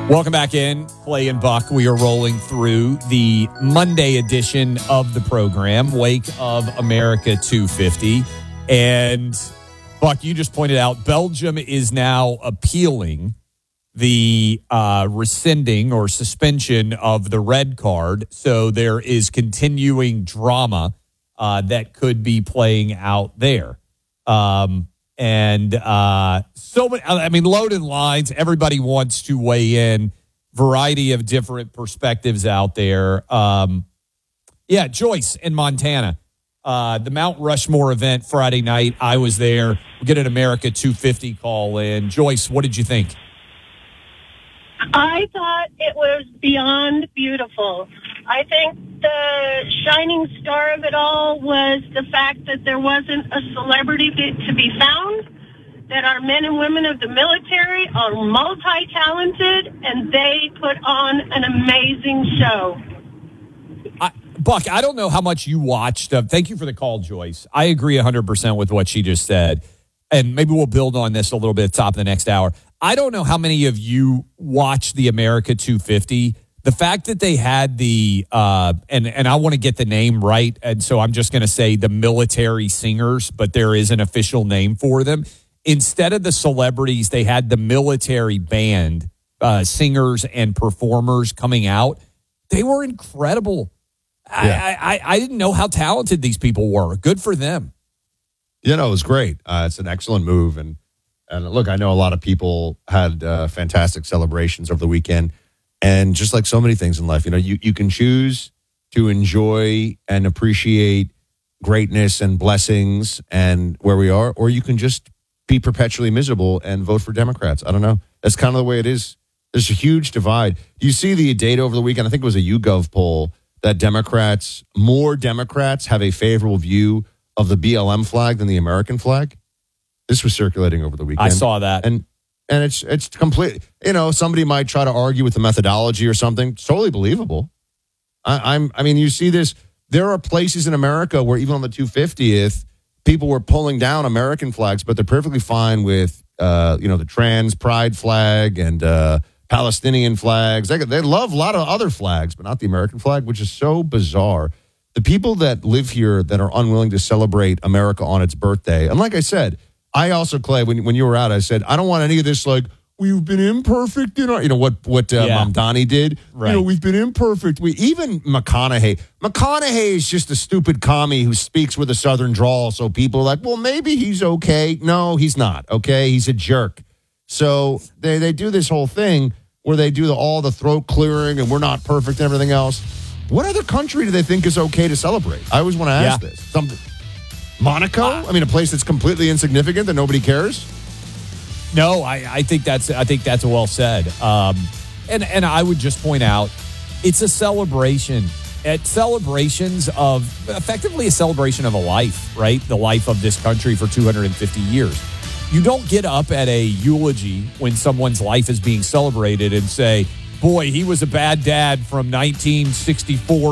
Welcome back in, Clay and Buck. We are rolling through the Monday edition of the program, Wake of America 250. And, Buck, you just pointed out Belgium is now appealing the rescinding or suspension of the red card. So there is continuing drama that could be playing out there. So many, I mean, loaded lines. Everybody wants to weigh in. Variety of different perspectives out there. Joyce in Montana. The Mount Rushmore event Friday night. I was there. We get an America 250 call in. Joyce, what did you think? I thought it was beyond beautiful. I think the shining star of it all was the fact that there wasn't a celebrity to be found, that our men and women of the military are multi-talented, and they put on an amazing show. Buck, I don't know how much you watched. Thank you for the call, Joyce. I agree 100% with what she just said, and maybe we'll build on this a little bit at the top of the next hour. I don't know how many of you watched the America 250. The fact that they had the, and I want to get the name right, and so I'm just going to say the military singers, but there is an official name for them. Instead of the celebrities, they had the military band, singers and performers coming out. They were incredible. Yeah. I didn't know how talented these people were. Good for them. It was great. It's an excellent move. And look, I know a lot of people had fantastic celebrations over the weekend. And just like so many things in life, you can choose to enjoy and appreciate greatness and blessings and where we are, or you can just be perpetually miserable and vote for Democrats. I don't know. That's kind of the way it is. There's a huge divide. You see the data over the weekend, I think it was a YouGov poll, that more Democrats have a favorable view of the BLM flag than the American flag. This was circulating over the weekend. I saw that. And it's complete. Somebody might try to argue with the methodology or something. It's totally believable. I mean, you see this. There are places in America where even on the 250th, people were pulling down American flags, but they're perfectly fine with, the trans pride flag and Palestinian flags. They love a lot of other flags, but not the American flag, which is so bizarre. The people that live here that are unwilling to celebrate America on its birthday, and like I said, I also, Clay, when you were out, I said, I don't want any of this, like, we've been imperfect in our, what Mamdani did. Right. We've been imperfect. Even McConaughey. McConaughey is just a stupid commie who speaks with a Southern drawl, so people are like, well, maybe he's okay. No, he's not, okay? He's a jerk. So they do this whole thing where they do all the throat clearing and we're not perfect and everything else. What other country do they think is okay to celebrate? I always want to ask this. Monaco? I mean, a place that's completely insignificant that nobody cares? No, I think that's well said. And I would just point out, it's a celebration. At celebrations of, effectively a celebration of a life, right? The life of this country for 250 years. You don't get up at a eulogy when someone's life is being celebrated and say, boy, he was a bad dad from 1964 to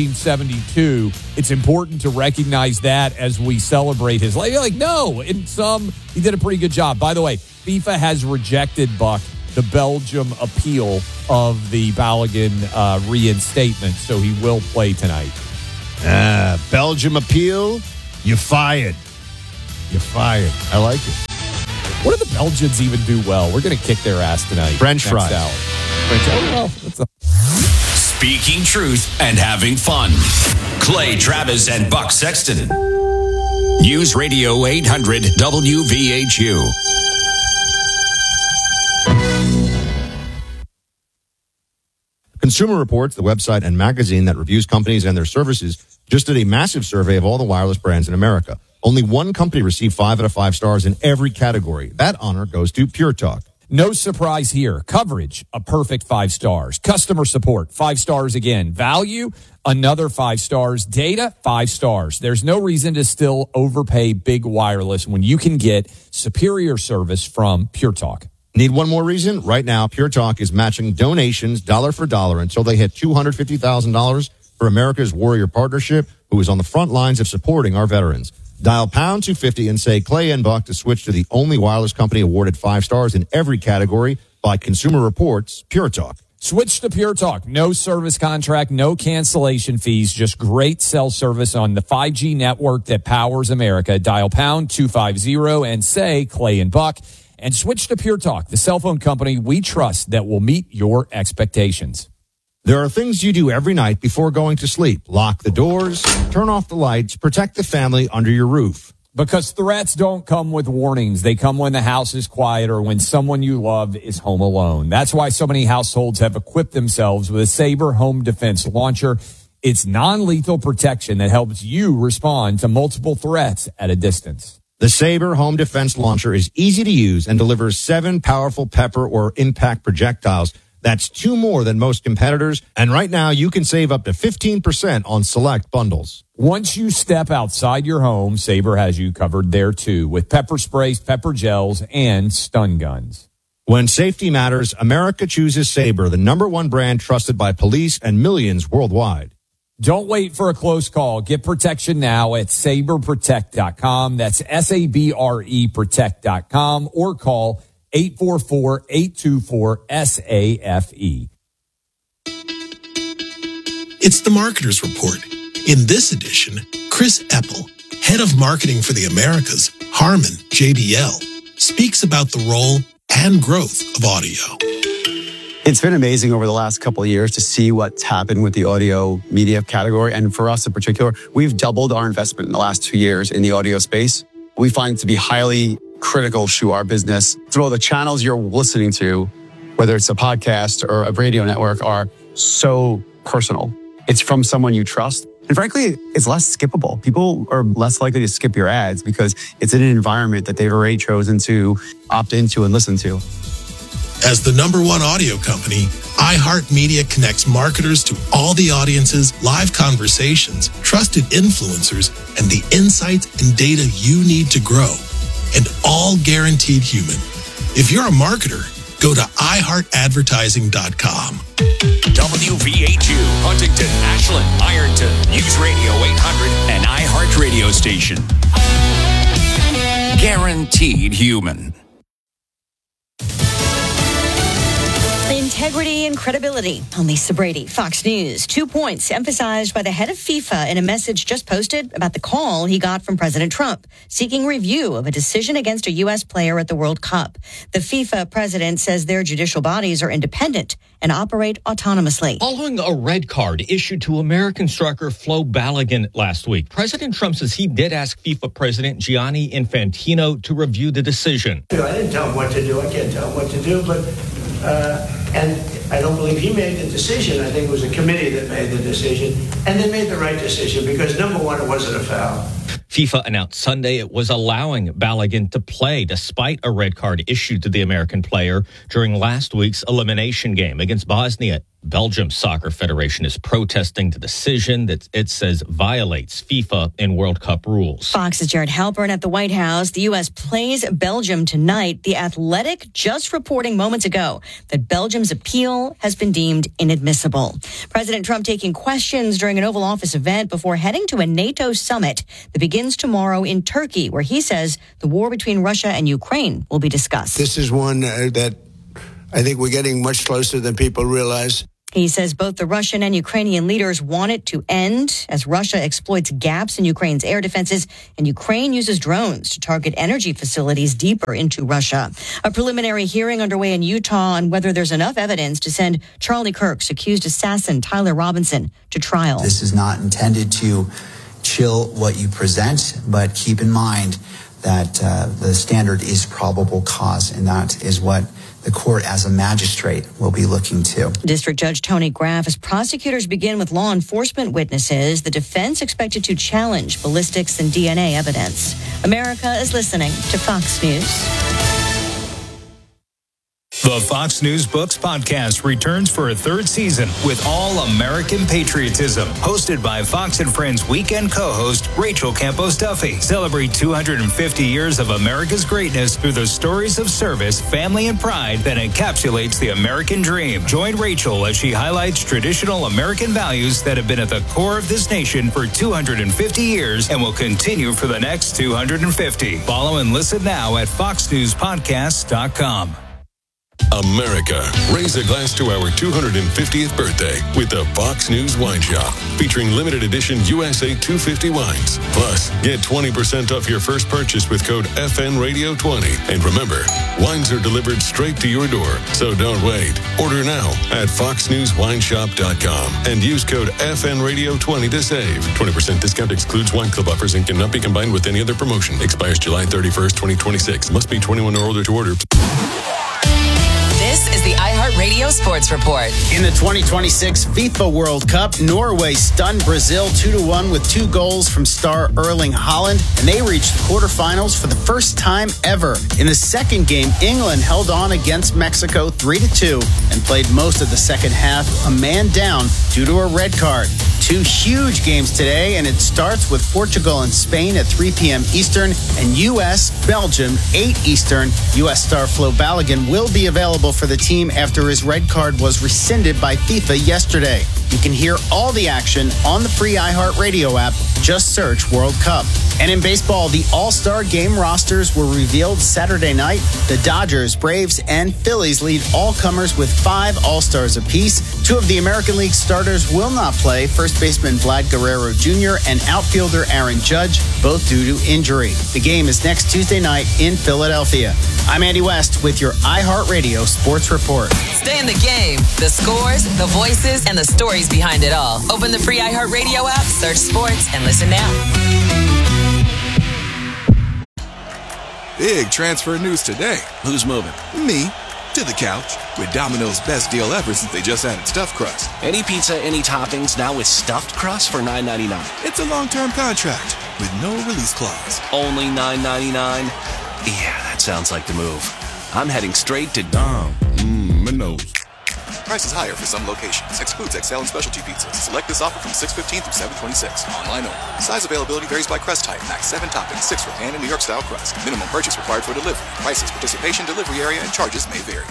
1972. It's important to recognize that as we celebrate his life. You're like, no, he did a pretty good job. By the way, FIFA has rejected, Buck, the Belgium appeal of the Balogun reinstatement, so he will play tonight. Belgium appeal, you're fired. You're fired. I like it. What do the Belgians even do well? We're going to kick their ass tonight. French fries. Speaking truth and having fun. Clay Travis and Buck Sexton. News Radio 800 WVHU. Consumer Reports, the website and magazine that reviews companies and their services, just did a massive survey of all the wireless brands in America. Only one company received 5 out of 5 stars in every category. That honor goes to Pure Talk. No surprise here. Coverage, a perfect 5 stars. Customer support, 5 stars again. Value, another 5 stars. Data, 5 stars. There's no reason to still overpay big wireless when you can get superior service from Pure Talk. Need one more reason? Right now, Pure Talk is matching donations dollar for dollar until they hit $250,000 for America's Warrior Partnership, who is on the front lines of supporting our veterans. Dial pound 250 and say Clay and Buck to switch to the only wireless company awarded 5 stars in every category. by Consumer Reports Pure Talk. Switch to Pure Talk. No service contract, no cancellation fees, just great cell service on the 5G network that powers America. Dial pound 250 and say Clay and Buck. And switch to Pure Talk, the cell phone company we trust that will meet your expectations. There are things you do every night before going to sleep. Lock the doors, turn off the lights, protect the family under your roof. Because threats don't come with warnings. They come when the house is quiet or when someone you love is home alone. That's why so many households have equipped themselves with a Sabre Home Defense Launcher. It's non-lethal protection that helps you respond to multiple threats at a distance. The Sabre Home Defense Launcher is easy to use and delivers 7 powerful pepper or impact projectiles. That's 2 more than most competitors. And right now, you can save up to 15% on select bundles. Once you step outside your home, Sabre has you covered there too, with pepper sprays, pepper gels, and stun guns. When safety matters, America chooses Sabre, the #1 brand trusted by police and millions worldwide. Don't wait for a close call. Get protection now at saberprotect.com. That's SABRE protect.com or call 844-824-SAFE. It's the Marketer's Report. In this edition, Chris Eppel, head of marketing for the Americas, Harman JBL, speaks about the role and growth of audio. It's been amazing over the last couple of years to see what's happened with the audio media category. And for us in particular, we've doubled our investment in the last 2 years in the audio space. We find it to be highly critical to our business. So the channels you're listening to, whether it's a podcast or a radio network, are so personal. It's from someone you trust. And frankly, it's less skippable. People are less likely to skip your ads because it's in an environment that they've already chosen to opt into and listen to. As the #1 audio company, iHeartMedia connects marketers to all the audiences, live conversations, trusted influencers, and the insights and data you need to grow. And all guaranteed human. If you're a marketer, go to iHeartAdvertising.com. WVHU, Huntington, Ashland, Ironton, News Radio 800, and iHeart Radio Station. Guaranteed human. Integrity and credibility. I'm Lisa Brady, Fox News. 2 points emphasized by the head of FIFA in a message just posted about the call he got from President Trump, seeking review of a decision against a U.S. player at the World Cup. The FIFA president says their judicial bodies are independent and operate autonomously. Following a red card issued to American striker Flo Balogun last week, President Trump says he did ask FIFA President Gianni Infantino to review the decision. I didn't tell him what to do. I can't tell him what to do, but and I don't believe he made the decision. I think it was a committee that made the decision, and they made the right decision because, #1, it wasn't a foul. FIFA announced Sunday it was allowing Balogun to play despite a red card issued to the American player during last week's elimination game against Bosnia. Belgium's Soccer Federation is protesting the decision that it says violates FIFA and World Cup rules. Fox's Jared Halpern at the White House. The U.S. plays Belgium tonight. The Athletic just reporting moments ago that Belgium's appeal has been deemed inadmissible. President Trump taking questions during an Oval Office event before heading to a NATO summit that begins tomorrow in Turkey, where he says the war between Russia and Ukraine will be discussed. This is one that I think we're getting much closer than people realize. He says both the Russian and Ukrainian leaders want it to end as Russia exploits gaps in Ukraine's air defenses and Ukraine uses drones to target energy facilities deeper into Russia. A preliminary hearing underway in Utah on whether there's enough evidence to send Charlie Kirk's accused assassin Tyler Robinson to trial. This is not intended to chill what you present, but keep in mind that the standard is probable cause, and that is what the court as a magistrate will be looking to. District Judge Tony Graff, as prosecutors begin with law enforcement witnesses, the defense expected to challenge ballistics and DNA evidence. America is listening to Fox News. The Fox News Books podcast returns for a 3rd season with all American patriotism. Hosted by Fox and Friends weekend co-host Rachel Campos Duffy. Celebrate 250 years of America's greatness through the stories of service, family, and pride that encapsulates the American dream. Join Rachel as she highlights traditional American values that have been at the core of this nation for 250 years and will continue for the next 250. Follow and listen now at foxnewspodcasts.com. America, raise a glass to our 250th birthday with the Fox News Wine Shop, featuring limited edition USA 250 wines. Plus, get 20% off your first purchase with code FNRadio20. And remember, wines are delivered straight to your door, so don't wait. Order now at foxnewswineshop.com and use code FNRadio20 to save. 20% discount excludes wine club offers and cannot be combined with any other promotion. Expires July 31st, 2026. Must be 21 or older to order. This is the iHeartRadio Sports Report. In the 2026 FIFA World Cup, Norway stunned Brazil 2-1 with 2 goals from star Erling Haaland, and they reached the quarterfinals for the first time ever. In the second game, England held on against Mexico 3-2 and played most of the second half a man down due to a red card. 2 huge games today, and it starts with Portugal and Spain at 3 p.m. Eastern and U.S.-Belgium 8 Eastern. U.S. star Flo Balogun will be available for the team after his red card was rescinded by FIFA yesterday. You can hear all the action on the free iHeartRadio app. Just search World Cup. And in baseball, the All-Star Game rosters were revealed Saturday night. The Dodgers, Braves, and Phillies lead all comers with 5 All-Stars apiece. 2 of the American League starters will not play. First baseman Vlad Guerrero Jr. and outfielder Aaron Judge, both due to injury. The game is next Tuesday night in Philadelphia. I'm Andy West with your iHeartRadio Sports Report. Stay in the game. The scores, the voices, and the stories behind it all. Open the free iHeartRadio app, search sports, and listen now. Big transfer news today. Who's moving? Me. To the couch. With Domino's best deal ever since they just added stuffed crust. Any pizza, any toppings, now with stuffed crust for $9.99. It's a long-term contract with no release clause. Only $9.99? Yeah, that sounds like the move. I'm heading straight to Dom. Minos. Prices higher for some locations. Excludes XL and specialty pizzas. Select this offer from 6/15 through 7/26. Online only. Size availability varies by crust type. Max 7 toppings, 6 for pan and New York style crust. Minimum purchase required for delivery. Prices, participation, delivery area, and charges may vary.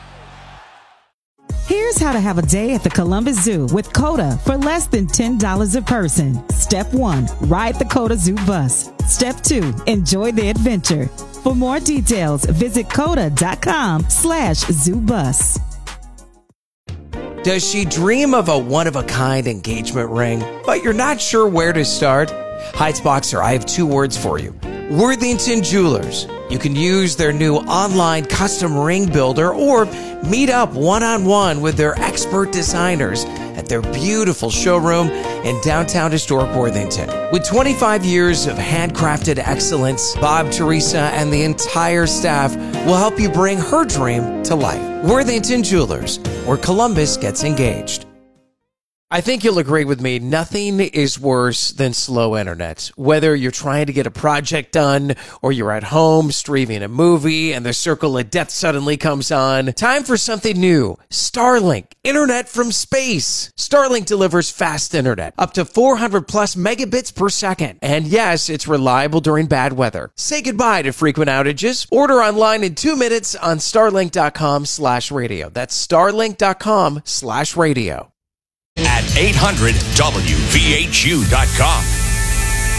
Here's how to have a day at the Columbus Zoo with COTA for less than $10 a person. Step 1, ride the COTA Zoo bus. Step 2, enjoy the adventure. For more details, visit COTA.com/ZooBus. Does she dream of a one-of-a-kind engagement ring, but you're not sure where to start? Heights Boxer, I have 2 words for you. Worthington Jewelers. You can use their new online custom ring builder or meet up one-on-one with their expert designers at their beautiful showroom in downtown historic Worthington. With 25 years of handcrafted excellence, Bob, Teresa, and the entire staff will help you bring her dream to life. Worthington Jewelers, where Columbus gets engaged. I think you'll agree with me, nothing is worse than slow internet. Whether you're trying to get a project done or you're at home streaming a movie and the circle of death suddenly comes on, time for something new. Starlink, internet from space. Starlink delivers fast internet, up to 400 plus megabits per second. And yes, it's reliable during bad weather. Say goodbye to frequent outages. Order online in 2 minutes on starlink.com/radio. That's starlink.com/radio. At 800WVHU.com.